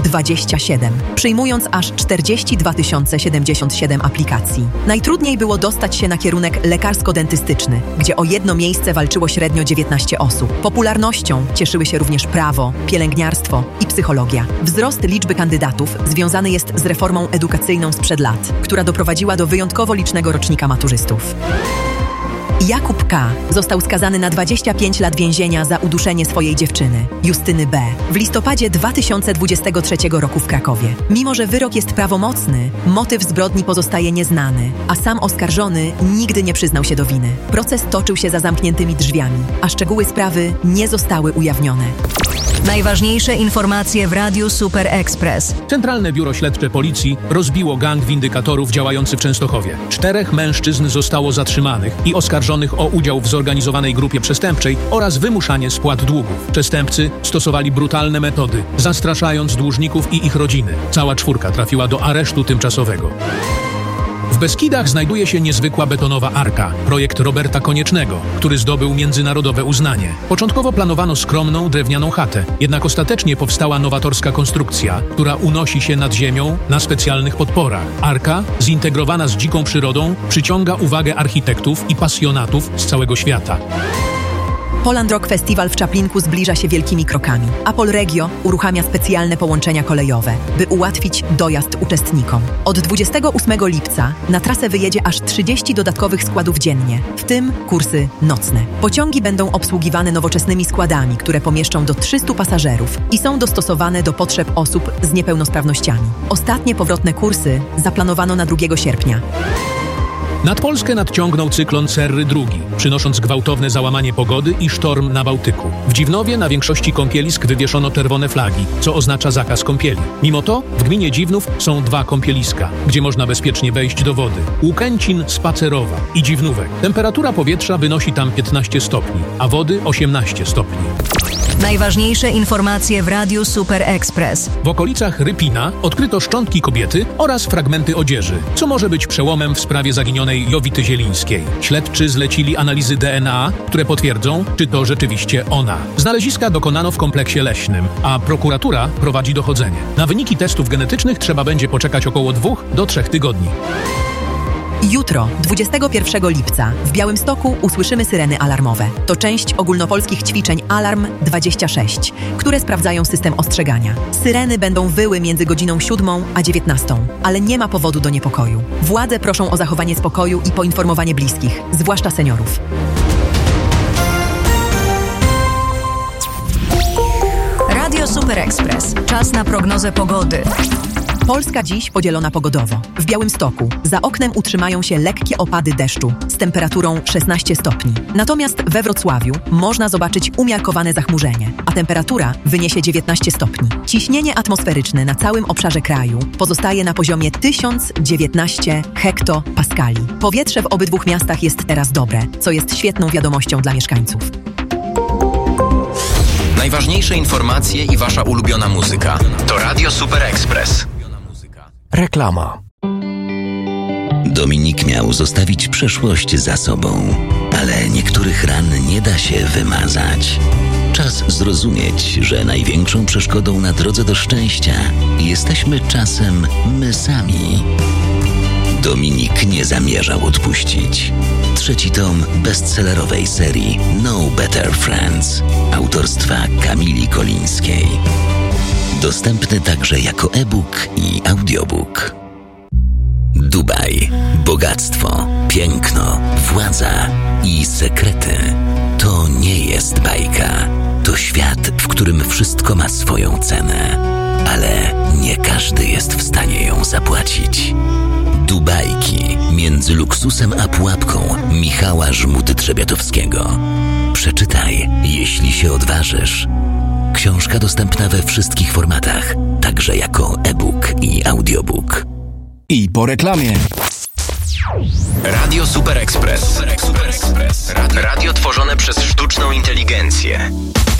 27, przyjmując aż 42 077 aplikacji. Najtrudniej było dostać się na kierunek lekarsko-dentystyczny, gdzie o jedno miejsce walczyło średnio 19 osób. Popularnością cieszyły się również prawo, pielęgniarstwo i psychologia. Wzrost liczby kandydatów związany jest z reformą edukacyjną sprzed lat, która doprowadziła do wyjątkowo licznego rocznika maturzystów. Jakub K. został skazany na 25 lat więzienia za uduszenie swojej dziewczyny, Justyny B., w listopadzie 2023 roku w Krakowie. Mimo że wyrok jest prawomocny, motyw zbrodni pozostaje nieznany, a sam oskarżony nigdy nie przyznał się do winy. Proces toczył się za zamkniętymi drzwiami, a szczegóły sprawy nie zostały ujawnione. Najważniejsze informacje w Radiu Super Express. Centralne Biuro Śledcze Policji rozbiło gang windykatorów działający w Częstochowie. 4 mężczyzn zostało zatrzymanych i oskarżonych o udział w zorganizowanej grupie przestępczej oraz wymuszanie spłat długów. Przestępcy stosowali brutalne metody, zastraszając dłużników i ich rodziny. Cała 4 trafiła do aresztu tymczasowego. W Beskidach znajduje się niezwykła betonowa arka, projekt Roberta Koniecznego, który zdobył międzynarodowe uznanie. Początkowo planowano skromną, drewnianą chatę, jednak ostatecznie powstała nowatorska konstrukcja, która unosi się nad ziemią na specjalnych podporach. Arka, zintegrowana z dziką przyrodą, przyciąga uwagę architektów i pasjonatów z całego świata. Poland Rock Festival w Czaplinku zbliża się wielkimi krokami. Apol Regio uruchamia specjalne połączenia kolejowe, by ułatwić dojazd uczestnikom. Od 28 lipca na trasę wyjedzie aż 30 dodatkowych składów dziennie, w tym kursy nocne. Pociągi będą obsługiwane nowoczesnymi składami, które pomieszczą do 300 pasażerów i są dostosowane do potrzeb osób z niepełnosprawnościami. Ostatnie powrotne kursy zaplanowano na 2 sierpnia. Nad Polskę nadciągnął cyklon Cerry II, przynosząc gwałtowne załamanie pogody i sztorm na Bałtyku. W Dziwnowie na większości kąpielisk wywieszono czerwone flagi, co oznacza zakaz kąpieli. Mimo to w gminie Dziwnów są 2 kąpieliska, gdzie można bezpiecznie wejść do wody. Łukęcin, Spacerowa i Dziwnówek. Temperatura powietrza wynosi tam 15 stopni, a wody 18 stopni. Najważniejsze informacje w Radiu Super Express. W okolicach Rypina odkryto szczątki kobiety oraz fragmenty odzieży, co może być przełomem w sprawie zaginionej Jowity Zielińskiej. Śledczy zlecili analizy DNA, które potwierdzą, czy to rzeczywiście ona. Znaleziska dokonano w kompleksie leśnym, a prokuratura prowadzi dochodzenie. Na wyniki testów genetycznych trzeba będzie poczekać około 2 do 3 tygodni. Jutro, 21 lipca, w Białymstoku usłyszymy syreny alarmowe. To część ogólnopolskich ćwiczeń Alarm 26, które sprawdzają system ostrzegania. Syreny będą wyły między godziną 7 a 19, ale nie ma powodu do niepokoju. Władze proszą o zachowanie spokoju i poinformowanie bliskich, zwłaszcza seniorów. Radio Super Express. Czas na prognozę pogody. Polska dziś podzielona pogodowo. W Białymstoku za oknem utrzymają się lekkie opady deszczu z temperaturą 16 stopni. Natomiast we Wrocławiu można zobaczyć umiarkowane zachmurzenie, a temperatura wyniesie 19 stopni. Ciśnienie atmosferyczne na całym obszarze kraju pozostaje na poziomie 1019 hektopaskali. Powietrze w obydwu miastach jest teraz dobre, co jest świetną wiadomością dla mieszkańców. Najważniejsze informacje i wasza ulubiona muzyka. To Radio Super Express. Reklama. Dominik miał zostawić przeszłość za sobą, ale niektórych ran nie da się wymazać. Czas zrozumieć, że największą przeszkodą na drodze do szczęścia jesteśmy czasem my sami. Dominik nie zamierzał odpuścić. 3. tom bestsellerowej serii No Better Friends autorstwa Kamili Kolińskiej. Dostępny także jako e-book i audiobook. Dubaj. Bogactwo, piękno, władza i sekrety. To nie jest bajka. To świat, w którym wszystko ma swoją cenę. Ale nie każdy jest w stanie ją zapłacić. Dubajki między luksusem a pułapką Michała Żmudy-Trzebiatowskiego. Przeczytaj, jeśli się odważysz. Książka dostępna we wszystkich formatach, także jako e-book i audiobook. I po reklamie. Radio Super Express. Radio tworzone przez sztuczną inteligencję.